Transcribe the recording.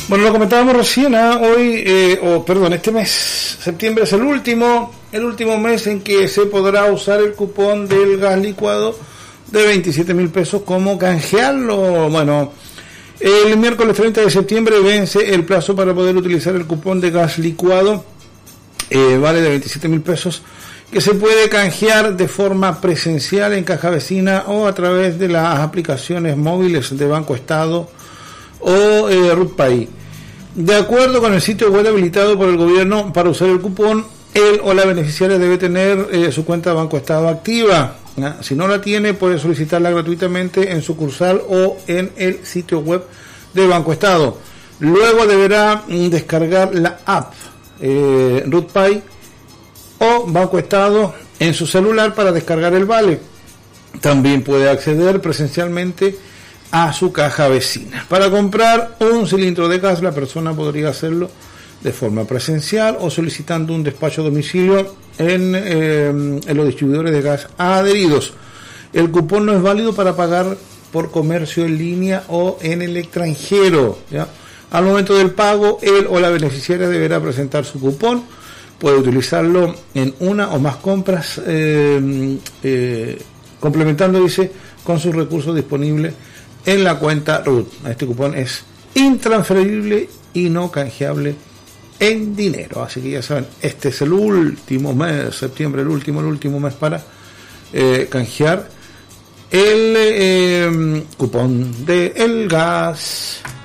Bueno, lo comentábamos recién, hoy, este mes, septiembre es el último mes en que se podrá usar el cupón del gas licuado de 27.000 pesos como canjearlo. Bueno, el miércoles 30 de septiembre vence el plazo para poder utilizar el cupón de gas licuado, vale de 27.000 pesos, que se puede canjear de forma presencial en Caja Vecina o a través de las aplicaciones móviles de Banco Estado o RUTPAY. De acuerdo con el sitio web habilitado por el gobierno para usar el cupón, él o la beneficiaria debe tener su cuenta de Banco Estado activa. Si no la tiene, puede solicitarla gratuitamente en sucursal o en el sitio web de Banco Estado. Luego deberá descargar la app RUTPAY o Banco Estado en su celular para descargar el vale. También puede acceder presencialmente a su caja vecina. Para comprar un cilindro de gas, la persona podría hacerlo de forma presencial o solicitando un despacho a domicilio en los distribuidores de gas adheridos. El cupón no es válido para pagar por comercio en línea o en el extranjero, ¿ya? Al momento del pago, él o la beneficiaria deberá presentar su cupón. Puede utilizarlo en una o más compras, complementando, dice, con sus recursos disponibles en la cuenta RUT. Este cupón es intransferible y no canjeable en dinero. Así que ya saben, este es el último mes, septiembre, el último mes para canjear el cupón de el gas.